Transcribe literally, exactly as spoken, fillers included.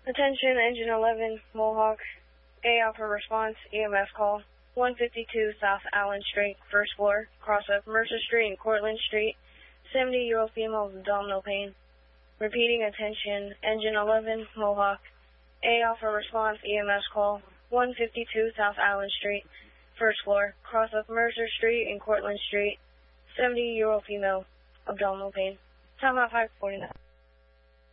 Attention, Engine eleven, Mohawk. A Alpha response, E M S call. one fifty-two South Allen Street, first floor, cross of Mercer Street and Cortlandt Street. seventy-year-old female with abdominal pain. Repeating, attention, Engine eleven, Mohawk. A Alpha response, E M S call. one fifty-two South Allen Street, first floor, cross of Mercer Street and Cortlandt Street. seventy-year-old female, abdominal pain. Time out five forty-nine.